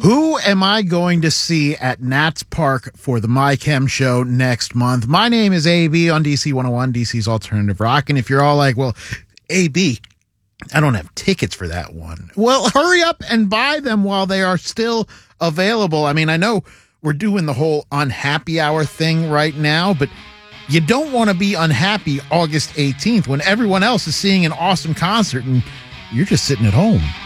Who am I going to see at Nats Park for the My Chem show next month? My name is AB on DC 101, DC's Alternative Rock. And if you're all like, well, AB, I don't have tickets for that one. Well, hurry up and buy them while they are still available. I mean, I know we're doing the whole unhappy hour thing right now, but you don't want to be unhappy August 18th when everyone else is seeing an awesome concert and you're just sitting at home.